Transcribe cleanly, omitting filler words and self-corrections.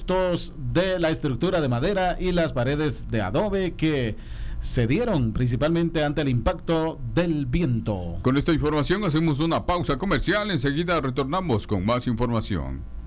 restos de la estructura de madera y las paredes de adobe que se dieron principalmente ante el impacto del viento. Con esta información hacemos una pausa comercial. Enseguida retornamos con más información.